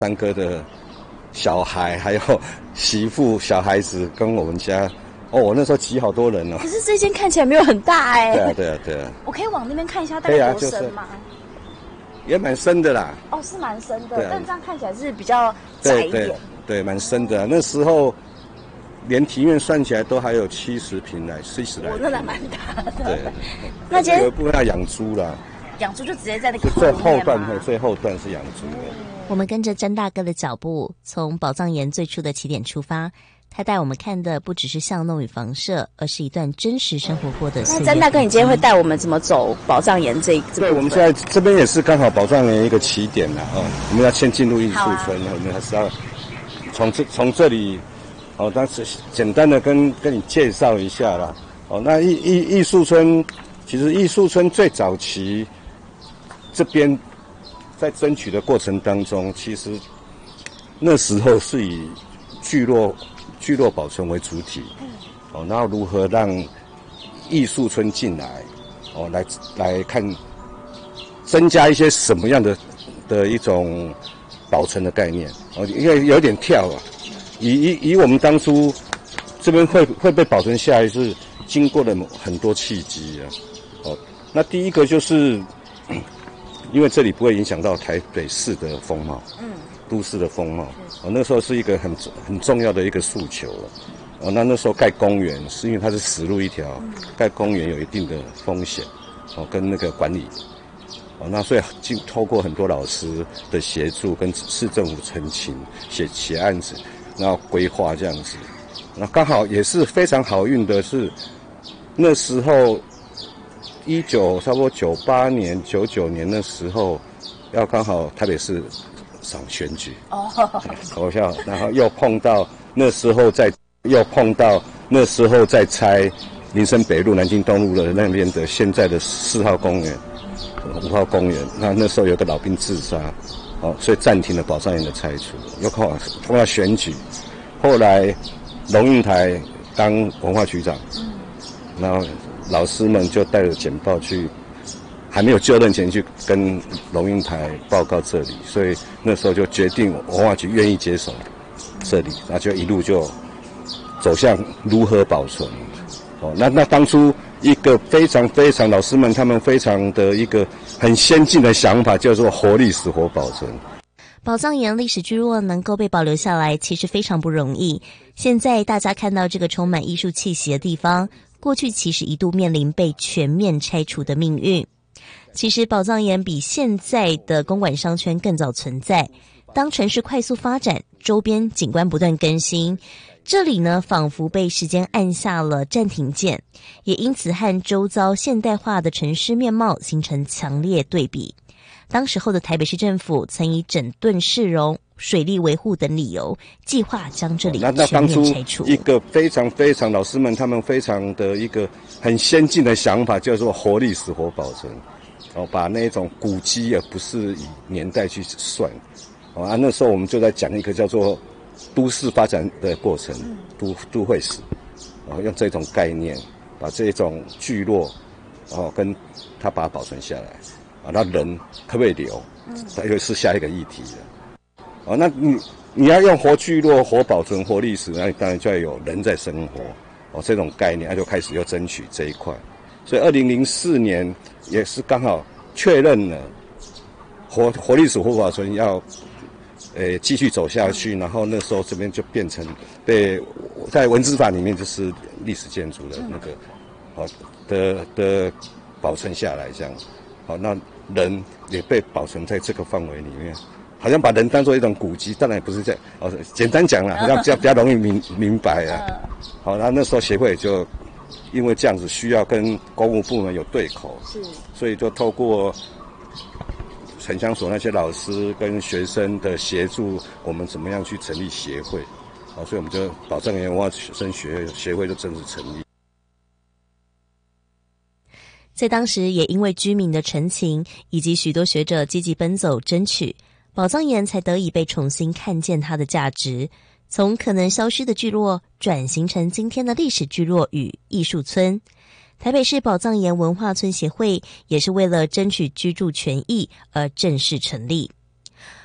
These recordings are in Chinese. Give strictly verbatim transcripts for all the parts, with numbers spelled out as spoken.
三哥的小孩还有媳妇、小孩子跟我们家。哦，我那时候挤好多人哦。 可是这间看起来没有很大哎、欸。 对啊，对啊，对啊。 我可以往那边看一下，大概多深吗？ 啊就是、也蛮深的啦。 哦，是蛮深的， 啊、 但这样看起来是比较窄一点。 对对，蛮深的、啊。那时候连庭院算起来都还有七十平来，七十来。 我真的蛮大的。 对。 那间有一部分要养猪啦。 养猪就直接在那个最后段，最后段是养猪的。 我们跟着詹大哥的脚步，从宝藏岩最初的起点出发。他带我们看的不只是巷弄与房舍，而是一段真实生活过的岁月。 那詹大哥，你今天会带我们怎么走宝藏岩这一？ 对，我们现在这边也是刚好宝藏岩一个起点啦。哦，我们要先进入艺术村，啊、我们还是要从这从这里，哦，当时简单的跟跟你介绍一下啦。哦，那艺艺艺术村，其实艺术村最早期这边在争取的过程当中，其实那时候是以聚落聚落保存为主体，哦，然后如何让艺术村进来，哦，来来看增加一些什么样的的一种保存的概念，哦，因为有点跳啊，以以以我们当初这边会会被保存下来，是经过了很多契机啊，哦，那第一个就是因为这里不会影响到台北市的风貌，嗯。都市的风貌，哦，那时候是一个很很重要的一个诉求了，哦，那那时候盖公园是因为它是死路一条，盖公园有一定的风险，哦，跟那个管理，哦，那所以经透过很多老师的协助，跟市政府澄清，写写案子，然后规划这样子，那刚好也是非常好运的是，那时候一九差不多九八年、九九年的时候，要刚好台北市上选举哦，投票，然后又碰到那时候在，又碰到那时候在拆林森北路、南京东路的那边的现在的四号公园、五号公园。那那时候有个老兵自杀，哦，所以暂停了宝藏岩的拆除。又碰到碰到选举，后来龙应台当文化局长，然后老师们就带着简报去。还没有就任前去跟龙应台报告这里，所以那时候就决定文化局愿意接手这里，那就一路就走向如何保存。哦，那那当初一个非常非常老师们他们非常的一个很先进的想法，叫做活历史活保存。 宝藏岩历史聚落能够被保留下来，其实非常不容易。现在大家看到这个充满艺术气息的地方，过去其实一度面临被全面拆除的命运。其实宝藏岩比现在的公馆商圈更早存在，当城市快速发展，周边景观不断更新，这里呢仿佛被时间按下了暂停键，也因此和周遭现代化的城市面貌形成强烈对比。当时候的台北市政府曾以整顿市容、水利维护等理由，计划将这里全面拆除。 一个非常非常老师们他们非常的一个很先进的想法，叫做活历史活保存。哦，把那种古迹而不是以年代去算，哦啊，那时候我们就在讲一个叫做都市发展的过程，都都会史，哦，用这种概念把这种聚落，哦，跟它把它保存下来，啊，那人可不可以留？它又是下一个议题了。哦，那你你要用活聚落、活保存、活历史，那你当然就要有人在生活，哦，这种概念，那就开始又争取这一块。所以二零零四年也是刚好确认了活活历史活保存要呃继续走下去，然后那时候这边就变成被在文资法里面就是历史建筑的那个好、哦、的的保存下来这样，好、哦、那人也被保存在这个范围里面，好像把人当作一种古迹，当然也不是这样哦，简单讲了，让比较比较容易明明白啊。好，那那时候协会就。因为这样子需要跟公务部门有对口，是，所以就透过城乡所那些老师跟学生的协助，我们怎么样去成立协会？好，所以我们就宝藏岩文化生学协会就正式成立。 在当时，也因为居民的陈情以及许多学者积极奔走争取，宝藏岩才得以被重新看见它的价值。从可能消失的聚落转型成今天的历史聚落与艺术村。台北市宝藏岩文化村协会也是为了争取居住权益而正式成立。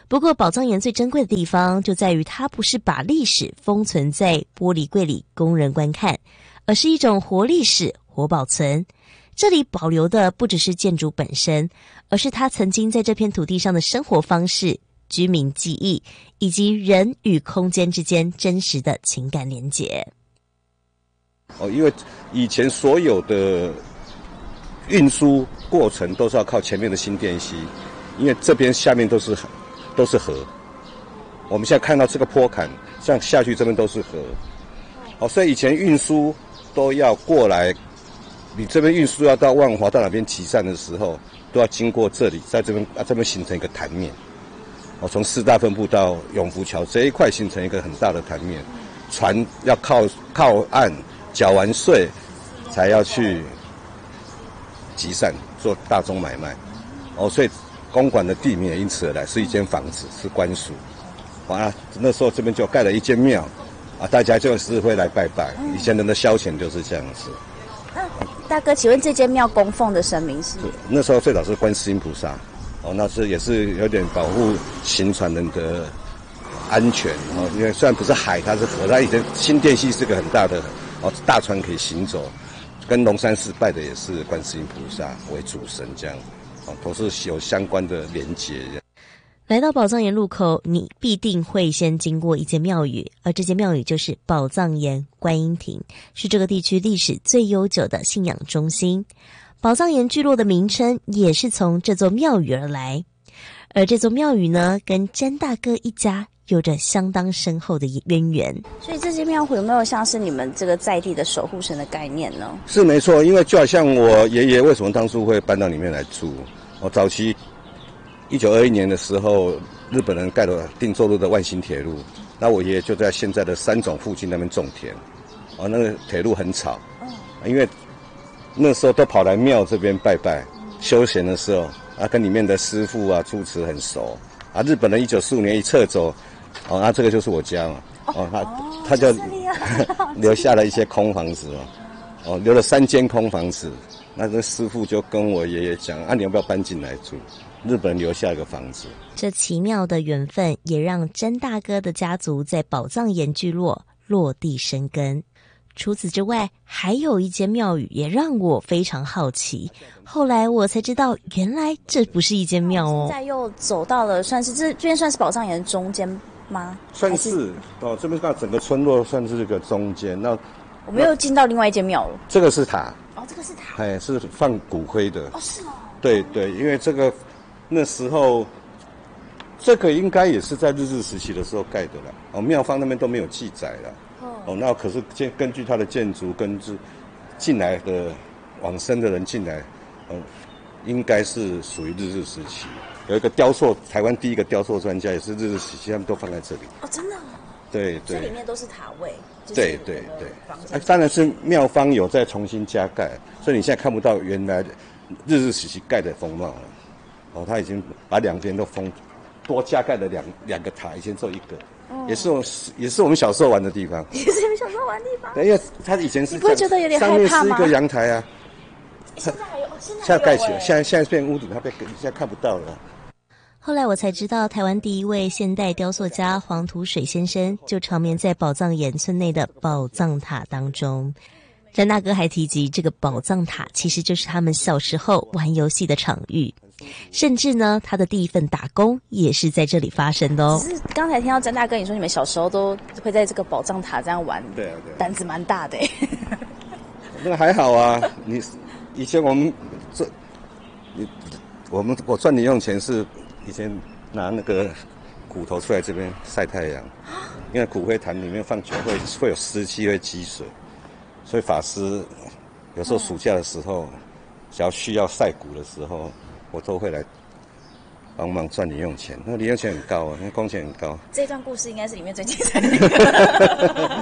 不过宝藏岩最珍贵的地方就在于它不是把历史封存在玻璃柜里供人观看，而是一种活历史、活保存。这里保留的不只是建筑本身，而是它曾经在这片土地上的生活方式、居民记忆，以及人与空间之间真实的情感连结。 哦，因为以前所有的运输过程都是要靠前面的新店溪，因为这边下面都是都是河。我们现在看到这个坡坎，像下去这边都是河。哦，所以以前运输都要过来，你这边运输要到万华到哪边集散的时候，都要经过这里，在这边啊这边形成一个潭面。哦，从四大分部到永福桥这一块形成一个很大的潭面，船要靠靠岸缴完税，才要去集散做大宗买卖。哦，所以公馆的地名也因此而来，是一间房子，是官署。啊，那时候这边就盖了一间庙，啊，大家就是会来拜拜。以前人的消遣就是这样子。 大哥，请问这间庙供奉的神明是？ 那时候最早是观世音菩萨。哦，那是也是有点保护行船人的安全哦，因为虽然不是海，它是河，它以前新店溪是个很大的哦，大船可以行走，跟龙山寺拜的也是观世音菩萨为主神，这样哦，都是有相关的连结。 来到宝藏岩路口，你必定会先经过一间庙宇，而这间庙宇就是宝藏岩观音亭，是这个地区历史最悠久的信仰中心。宝藏岩聚落的名称也是从这座庙宇而来，而这座庙宇呢，跟詹大哥一家有着相当深厚的渊源。 所以这间庙会有没有像是你们这个在地的守护神的概念呢？ 是没错，因为就好像我爷爷为什么当初会搬到里面来住，我早期一九二一年的时候，日本人盖了定州路的万新铁路，那我爷爷就在现在的三种附近那边种田，哦，那个铁路很吵，因为那时候都跑来庙这边拜拜，休闲的时候啊，跟里面的师傅啊、住持很熟啊。日本人一九四五年一撤走，哦，那、啊、这个就是我家嘛，哦，他、哦、他就留下了一些空房子哦，哦，留了三间空房子。那这师傅就跟我爷爷讲啊，你要不要搬进来住？日本人留下一个房子。 这奇妙的缘分也让詹大哥的家族在宝藏岩聚落落地生根。除此之外，还有一间庙宇也让我非常好奇。后来我才知道，原来这不是一间庙哦。 现在又走到了，算是这这边算是宝藏岩中间吗？ 算是哦，这边看整个村落算是这个中间。那我们又进到另外一间庙了。 这个是塔。 哦，这个是塔。 哎，是放骨灰的。 哦，是哦。对对，因为这个那时候，这个应该也是在日治时期的时候盖的了。哦，庙方那边都没有记载了。哦，那可是根据它的建筑跟进来的往生的人进来，嗯，应该是属于日治时期。有一个雕塑，台湾第一个雕塑专家也是日治时期，他们都放在这里。 哦，真的、哦？ 对对。 这里面都是塔位。就是、 对对对。啊，当然是庙方有再重新加盖，所以你现在看不到原来日治时期盖的风貌了。哦，他已经把两边都封，多加盖了两两个塔，以前只有一个。也是我也是我们小时候玩的地方， 也是你们小时候玩的地方。 对，因为它以前是你不会觉得有点害怕吗？ 上面是一个阳台啊， 现在还有，现在现在盖起了，现在现在变屋顶，它被现在看不到了。 后来我才知道，台湾第一位现代雕塑家黄土水先生就长眠在宝藏岩村内的宝藏塔当中。詹大哥还提及，这个宝藏塔其实就是他们小时候玩游戏的场域。甚至呢，他的第一份打工也是在这里发生的哦。 只是刚才听到詹大哥你说，你们小时候都会在这个宝藏塔这样玩， 对啊对啊， 胆子蛮大的。 那个还好啊，你以前我们这，你我们我赚零用钱是以前拿那个骨头出来这边晒太阳，因为骨灰坛里面放久会会有湿气会积水，所以法师有时候暑假的时候，只要需要晒骨的时候。我都会来帮忙赚零用钱，那零用钱很高啊，那工钱很高。 这段故事应该是里面最精彩的一个。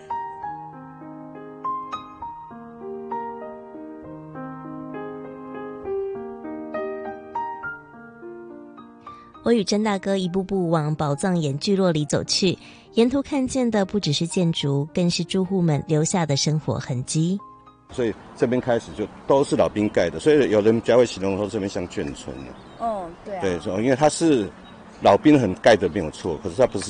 我与甄大哥一步步往宝藏岩聚落里走去，沿途看见的不只是建筑，更是住户们留下的生活痕迹。 所以这边开始就都是老兵盖的，所以有人比较会形容说这边像眷村了。 哦，对啊。 对，因为它是老兵很盖的没有错，可是它不是